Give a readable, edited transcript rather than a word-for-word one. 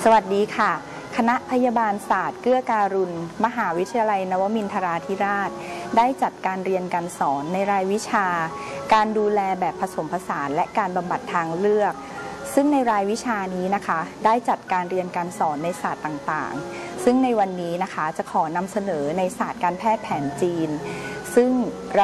สวัสดีค่ะคณะพยาบาลศาสตร์เกื้อการุณมหาวิทยาลัยนวมินทราธิราชได้จัดการเรียนการสอนในรายวิชาการดูแลแบบผสมผสานและการบำบัดทางเลือกซึ่งในรายวิชานี้นะคะได้จัดการเรียนการสอนในศาสตร์ต่างๆซึ่งในวันนี้นะคะจะขอนำเสนอในศาสตร์การแพทย์แผนจีนซึ่ง